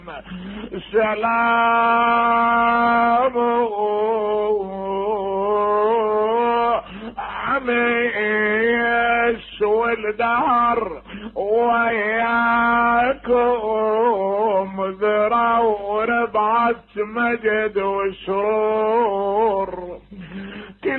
سلام عميس والدهر وياكم ذرة وربعة مجد وسرور.